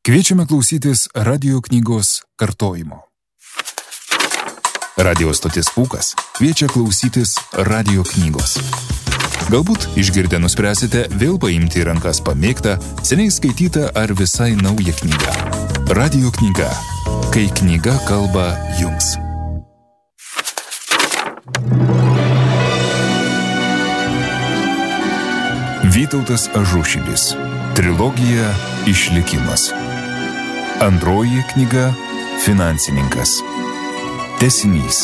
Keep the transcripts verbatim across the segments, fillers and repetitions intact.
Kviečiame klausytis radio knygos kartojimo. Radio stotis Pūkas kviečia klausytis radio knygos. Galbūt išgirdę nuspręsite vėl paimti į rankas pamėgtą, seniai skaitytą ar visai naują knygą. Radio knyga. Kai knyga kalba jums. Vytautas Ažušilis. Trilogija Išlikimas. Antroji knyga Finansininkas. Tęsinys.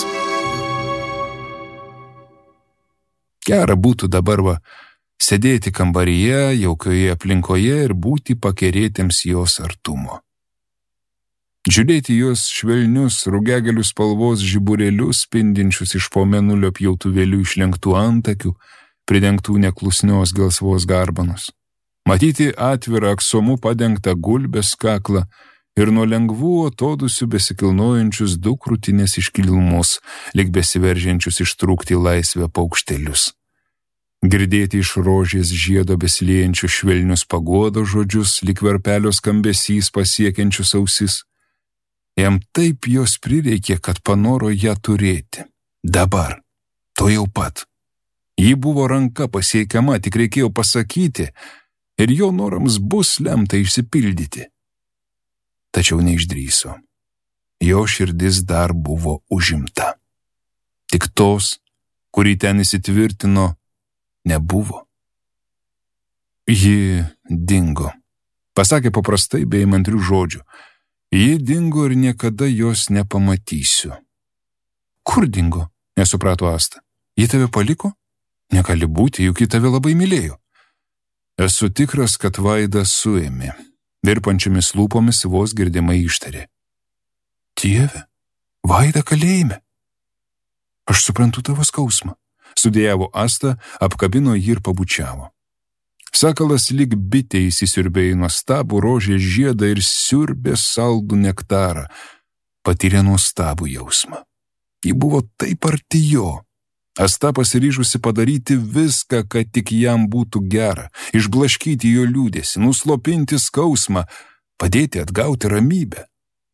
Gera būtų dabar va sėdėti kambaryje, jaukioje aplinkoje ir būti pakerėtiems jos artumo. Žiūrėti jos švelnius, rugiagėlių spalvos žiburėlius, spindinčius iš po mėnulio pjautuvėlių išlenktų antakių, pridengtų neklusnios gelsvos garbanos. Matyti atvirą aksomu padengtą gulbės kaklą ir nuo lengvų atodusių besikilnojančius du krūtinės iškilmus, lyg besiveržiančius ištrūkti laisvę paukštelius. Girdėti iš rožės žiedo besiliejančius švelnius pagodo žodžius, lyg verpelio skambesys pasiekiančius ausis. Jam taip jos prireikė, kad panoro ją turėti. Dabar, to jau pat. Ji buvo ranka pasiekiama, tik reikėjo pasakyti, ir jo norams bus lemta išsipildyti. Tačiau neišdrįso. Jo širdis dar buvo užimta. Tik tos, kuri ten įsitvirtino, nebuvo. Ji dingo. Pasakė paprastai be įmantrių žodžių. Ji dingo ir niekada jos nepamatysiu. Kur dingo? Nesuprato Asta. Ji tave paliko? Negali būti, juk ji tave labai mylėjo. Esu tikras, kad Vaida suėmė. Virpančiamis lūpomis vos girdimai ištarė. Dieve, Vaida kalėjime. Aš suprantu tavo skausmą. Sudėjavo Asta, apkabino jį ir pabučiavo. Sakalas lyg bitė įsisiurbė į nuostabų rožės žiedą ir siurbė saldų nektarą. Patyrė nuostabų jausmą. Ji buvo taip arti jo. Asta pasiryžusi padaryti viską, kad tik jam būtų gera, išblaškyti jo liūdėsį, nuslopinti skausmą, padėti atgauti ramybę.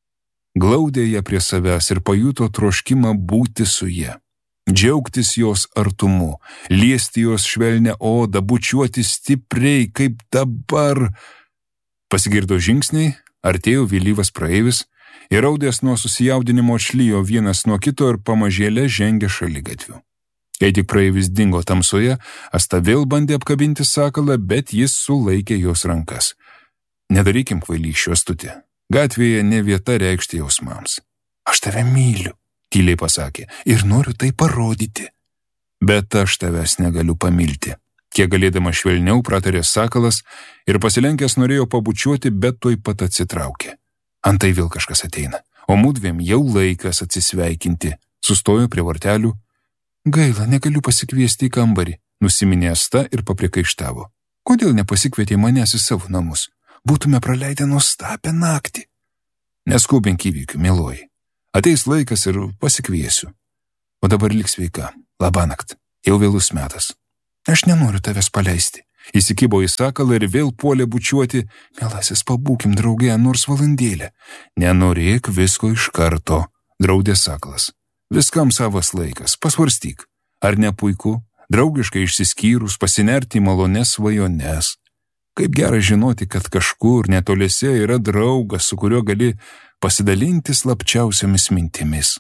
Glaudė ją prie savęs ir pajuto troškimą būti su ja, džiaugtis jos artumu, liesti jos švelnią odą, bučiuoti stipriai, kaip dabar. Pasigirdo žingsniai, artėjo vėlyvas praeivis, ir raudės nuo susijaudinimo atšlijo vienas nuo kito ir pamažėlė žengė šaligatviu. Kai tik praeivis dingo tamsoje, Asta vėl bandė apkabinti Sakalą, bet jis sulaikė jos rankas. Nedarykim kvailysčių, Astutė. Gatvėje ne vieta reikšti jausmams. Aš tave myliu, tyliai pasakė, ir noriu tai parodyti. Bet aš tavęs negaliu pamilti. Kiek galėdama švelniau pratarė Sakalas ir pasilenkęs norėjo pabučiuoti, bet tuoj pat atsitraukė. Antai vėl kažkas ateina, o mudviem jau laikas atsisveikinti. Sustojo prie vartelių. Gaila, negaliu pasikviesti į kambarį, nusiminė Asta ir papriekaištavo. Kodėl nepasikvietė manęs į savo namus? Būtume praleidę nuostabią naktį. Neskubink įvykių, mieloji. Ateis laikas ir pasikviesiu. O dabar lik sveika. Labanakt. Jau vėlus metas. Aš nenoriu tavęs paleisti. Įsikibo į Sakalą ir vėl puolė bučiuoti. Mielasis, pabūkim drauge nors valandėlę. Nenorėk visko iš karto, draudė Sakalas. Viskam savas laikas, pasvarstyk. Ar ne puiku, draugiškai išsiskyrus, pasinerti į malones svajones. Kaip gera žinoti, kad kažkur netoliese yra draugas, su kuriuo gali pasidalinti slapčiausiamis mintimis.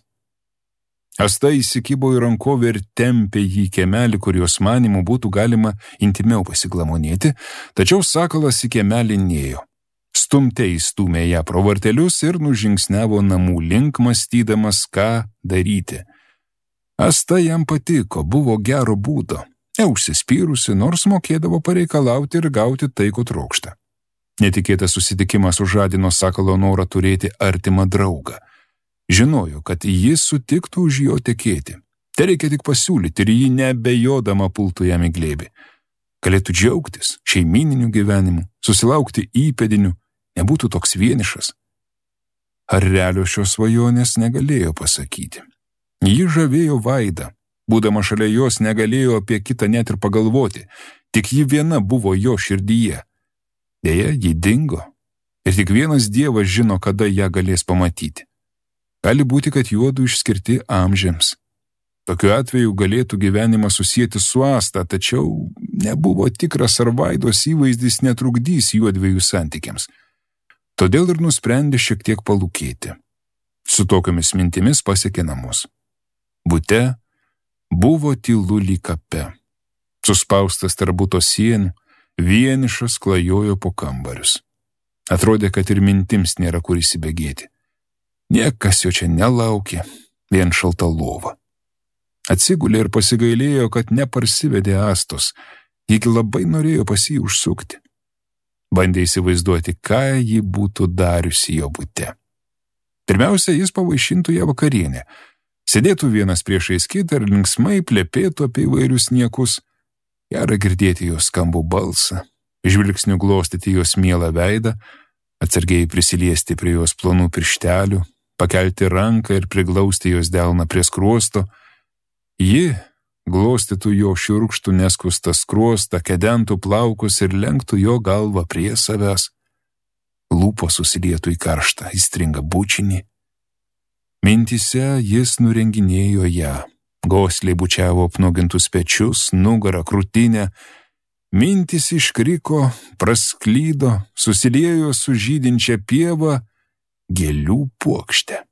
Asta įsikibo į rankovę ir tempė jį į kiemelį, kur jos manimų būtų galima intimiau pasiglamonėti, tačiau Sakalas į kiemelį nėjo. Stumte įstūmė ją pro vartelius ir nužingsniavo namų link, mąstydamas, ką daryti. Asta jam patiko, buvo gero būdo, neužsispyrusi, nors mokėdavo pareikalauti ir gauti tai, ko trokšta. Netikėtas susitikimas užžadino Sakalo norą turėti artimą draugą. Žinojo, kad jis sutiktų už jo tekėti. Tai reikia tik pasiūlyti ir jį nebejodama pultų jam į glėbį. Galėtų džiaugtis šeimininiu gyvenimu, susilaukti įpėdinių, nebūtų toks vienišas. Ar realios šios svajonės negalėjo pasakyti. Ji žavėjo Vaidą, būdama šalia jos negalėjo apie kitą net ir pagalvoti, tik ji viena buvo jo širdyje. Deja, ji dingo. Ir tik vienas Dievas žino, kada ją galės pamatyti. Gali būti, kad juodu išskirti amžiams. Tokiu atveju galėtų gyvenimą susijęti su Asta, tačiau nebuvo tikras, ar Vaidos įvaizdis netrukdys juodviejų santykiams. Todėl ir nusprendė šiek tiek palūkėti. Su tokiomis mintimis pasiekė namus. Bute buvo tylu lyg kape. Suspaustas tarp buto sienų, vienišas klajojo po kambarius. Atrodė, kad ir mintims nėra kur įsibėgėti. Niekas jo čia nelaukė, vien šalta lova. Atsigulė ir pasigailėjo, kad neparsivedė Astos, jį labai norėjo pas jį užsukti. Bandė įsivaizduoti, ką ji būtų dariusi jo bute. Pirmiausia, jis pavaišintų ją vakarienę, sėdėtų vienas priešais kitą ir linksmai plepėtų apie įvairius niekus. Gera girdėti jos skambų balsą, žvilgsniu glostyti jos mielą veidą, atsargiai prisiliesti prie jos plonų pirštelių, pakelti ranką ir priglausti jos delną prie skruosto. Ji glostytų jo šiurkštų neskustą skruostą, kedentų plaukus ir lenktų jo galvą prie savęs. Lūpos susilietų į karštą, įstringą bučinį. Mintise jis nurenginėjo ją, gosliai bučiavo apnuogintus pečius, nugarą, krūtinę. Mintys iškriko, prasklydo, susiliejo su žydinčia pieva, gėlių puokšte.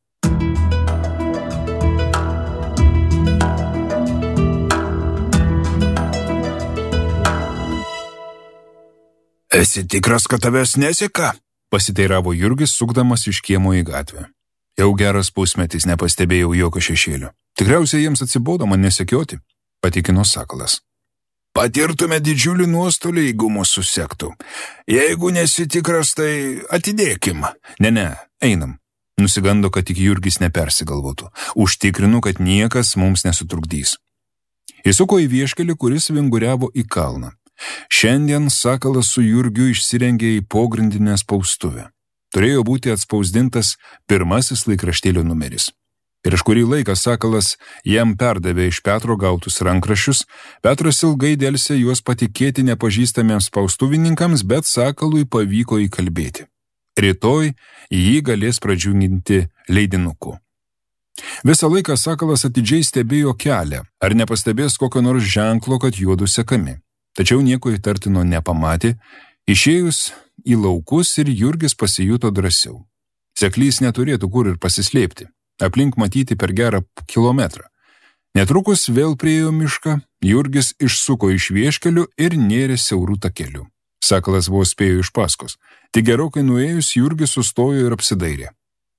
Esi tikras, kad tavęs neseka? Pasiteiravo Jurgis, sukdamas iš kiemo į gatvę. Jau geras pusmetis nepastebėjau jokio šešėlio. Tikriausiai jiems atsibodo man nesekioti, patikino Sakalas. Patirtume didžiulį nuostolį, jeigu mūsų susektų. Jeigu nesi tikras, tai atidėkim. Ne, ne, einam. Nusigando, kad tik Jurgis nepersigalvotų. Užtikrinu, kad niekas mums nesutrukdys. Įsuko į vieškelį, kuris vinguriavo į kalną. Šiandien Sakalas su Jurgiu išsirengė į pogrindinę spaustuvę. Turėjo būti atspausdintas pirmasis laikraštėlio numeris. Prieš kurį laiką Sakalas jam perdavė iš Petro gautus rankraščius, Petras ilgai delsė juos patikėti nepažįstamiems spaustuvininkams, bet Sakalui pavyko įkalbėti. Rytoj jį galės pradžiuginti leidinuku. Visą laiką Sakalas atidžiai stebėjo kelią, ar nepastebės kokio nors ženklo, kad juodu sekami. Tačiau nieko įtartino nepamatė, išėjus į laukus ir Jurgis pasijuto drąsiau. Seklys neturėtų kur ir pasislėpti, aplink matyti per gerą kilometrą. Netrukus vėl priėjo mišką, Jurgis išsuko iš vieškelių ir nėrė siaurų takelių. Sakalas vos spėjo iš paskos, tik gerokai nuėjus Jurgis sustojo ir apsidairė.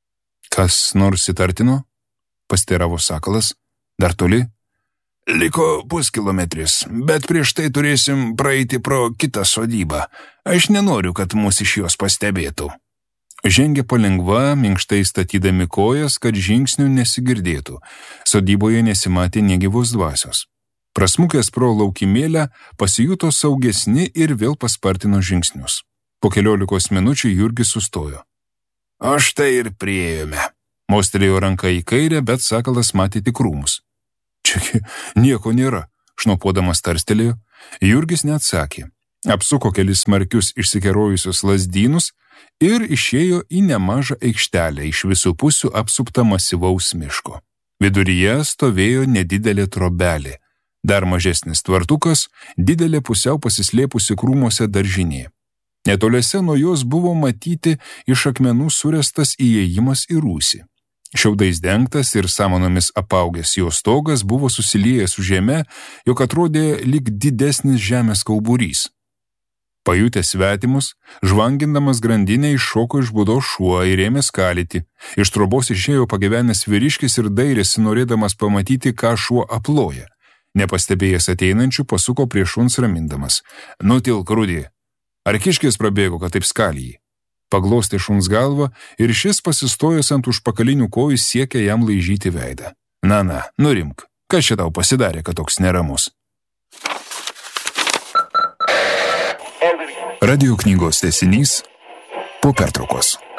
Kas nors įtartino? Pasteiravo Sakalas. Dar toli? Liko puskilometris, bet prieš tai turėsim praeiti pro kitą sodybą. Aš nenoriu, kad mus iš jos pastebėtų. Žengė palengva, minkštai statydami kojas, kad žingsnių nesigirdėtų. Sodyboje nesimatė negyvos dvasios. Prasmukęs pro laukimėlę, pasijuto saugesni ir vėl paspartino žingsnius. Po keliolikos minučių Jurgis sustojo. O štai ir priėjome. Mostelėjo ranką į kairę, bet Sakalas matė tik krūmus. Čiagi nieko nėra, šnopuodamas tarstelėjo. Jurgis neatsakė. Apsuko kelis smarkius išsikerojusius lazdynus ir išėjo į nemažą aikštelę iš visų pusių apsuptą masyvaus miško. Viduryje stovėjo nedidelė trobelė, dar mažesnis tvartukas, didelė pusiau pasislėpusi krūmuose daržinė. Netoliese nuo jos buvo matyti iš akmenų suręstas įėjimas į rūsį. Šiaudais dengtas ir samanomis apaugęs jo stogas buvo susiliejęs su žeme, jog atrodė lyg didesnis žemės kauburys. Pajutęs svetimus, žvangindamas grandinę iššoko iš būdos šuo ir ėmė skalyti. Iš trobos išėjo pagyvenęs vyriškis ir dairėsi, norėdamas pamatyti, ką šuo aploja. Nepastebėjęs ateinančių, pasuko prie šuns ramindamas. Nutilk, Rudi. Ar kiškis prabėgo, kad taip skalijai? Paglostė šuns galvą ir šis pasistojęs ant užpakalinių kojų siekė jam laižyti veidą. Na, na, nurimk. Kas čia tau pasidarė, kad toks neramus? Radio knygos tęsinys po pertraukos.